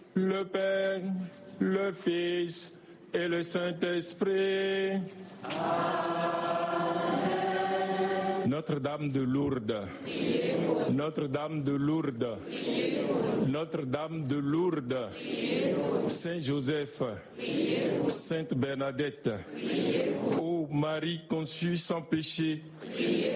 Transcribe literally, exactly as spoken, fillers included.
le Père, le Fils et le Saint-Esprit. Notre-Dame de Lourdes, Notre-Dame de Lourdes, Notre-Dame de Lourdes, Saint-Joseph, Sainte Bernadette, ô Marie conçue sans péché,